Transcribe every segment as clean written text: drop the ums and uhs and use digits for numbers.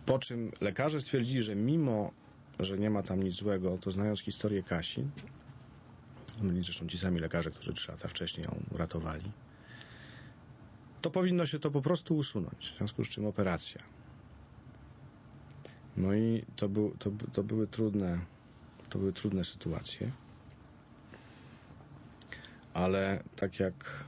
Po czym lekarze stwierdzili, że mimo, że nie ma tam nic złego, to znając historię Kasi, byli zresztą ci sami lekarze, którzy 3 lata wcześniej ją ratowali, to powinno się to po prostu usunąć, w związku z czym operacja. No i to były trudne sytuacje, ale tak jak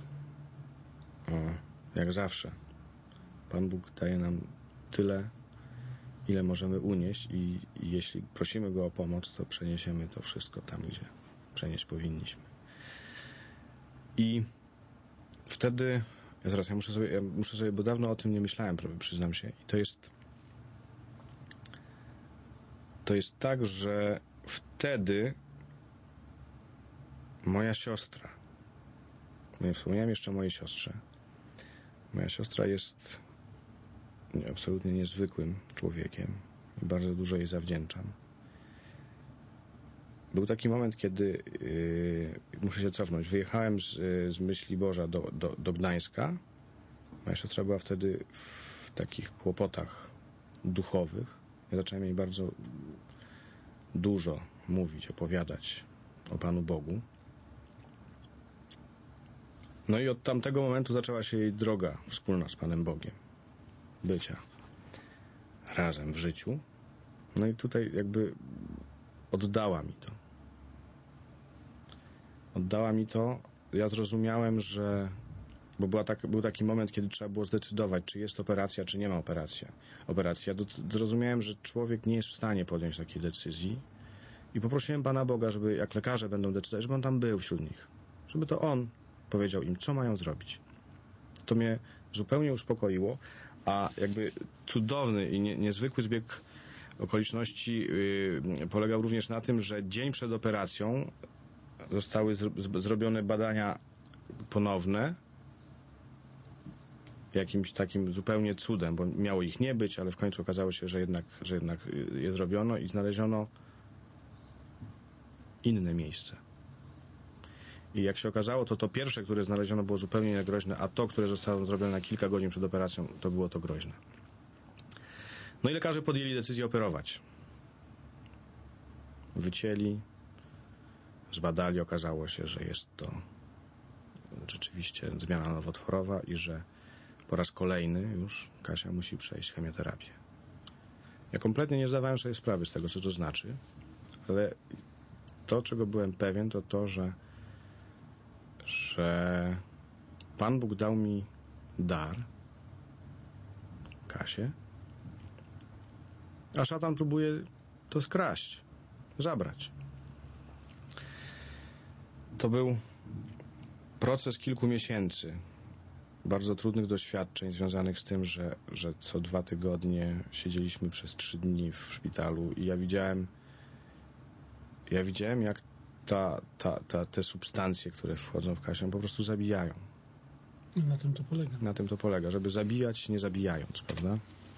zawsze, Pan Bóg daje nam tyle, ile możemy unieść i jeśli prosimy Go o pomoc, to przeniesiemy to wszystko tam, gdzie przenieść powinniśmy. I wtedy, ja muszę sobie, bo dawno o tym nie myślałem, przyznam się, i to jest tak, że wtedy moja siostra, nie wspomniałem jeszcze o mojej siostrze, moja siostra jest absolutnie niezwykłym człowiekiem i bardzo dużo jej zawdzięczam. Był taki moment, kiedy muszę się cofnąć. Wyjechałem z Myśliborza do Gdańska. Moja siostra była wtedy w takich kłopotach duchowych. Ja zacząłem jej bardzo dużo mówić, opowiadać o Panu Bogu. No i od tamtego momentu zaczęła się jej droga wspólna z Panem Bogiem. Bycia razem w życiu. No i tutaj jakby oddała mi to. Ja zrozumiałem, że bo był taki moment, kiedy trzeba było zdecydować, czy jest operacja, czy nie ma operacja. Zrozumiałem, że człowiek nie jest w stanie podjąć takiej decyzji i poprosiłem Pana Boga, żeby jak lekarze będą decydować, żeby On tam był wśród nich. Żeby to On powiedział im, co mają zrobić. To mnie zupełnie uspokoiło, a jakby cudowny i niezwykły zbieg okoliczności polegał również na tym, że dzień przed operacją zostały zrobione badania ponowne, jakimś takim zupełnie cudem, bo miało ich nie być, ale w końcu okazało się, że jednak je zrobiono i znaleziono inne miejsce. I jak się okazało, to pierwsze, które znaleziono, było zupełnie niegroźne, a to, które zostało zrobione na kilka godzin przed operacją, to było to groźne. No i lekarze podjęli decyzję operować. Wycięli, zbadali, okazało się, że jest to rzeczywiście zmiana nowotworowa i że po raz kolejny już Kasia musi przejść chemioterapię. Ja kompletnie nie zdawałem sobie sprawy z tego, co to znaczy, ale to, czego byłem pewien, to to, że Pan Bóg dał mi dar, Kasię, a szatan próbuje to skraść, zabrać. To był proces kilku miesięcy, bardzo trudnych doświadczeń związanych z tym, że co 2 tygodnie siedzieliśmy przez 3 dni w szpitalu i ja widziałem, jak te substancje, które wchodzą w Kasię, po prostu zabijają. I na tym to polega. Na tym to polega, żeby zabijać, nie zabijając, prawda?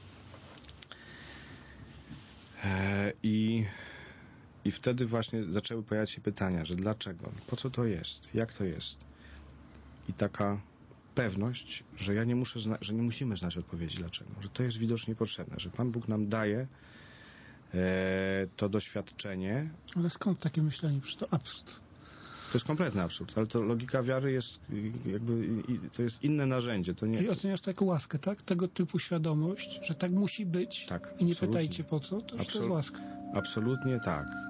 I wtedy właśnie zaczęły pojawiać się pytania, że dlaczego, po co to jest, jak to jest. I taka pewność, że że nie musimy znać odpowiedzi dlaczego, że to jest widocznie potrzebne, że Pan Bóg nam daje to doświadczenie. Ale skąd takie myślenie? Przecież to absurd. To jest kompletny absurd, ale to logika wiary jest jakby, to jest inne narzędzie. To nie... Czyli oceniasz to jako łaskę, tak? Tego typu świadomość, że tak musi być tak, i nie pytajcie po co, to już to jest łaska. Absolutnie tak.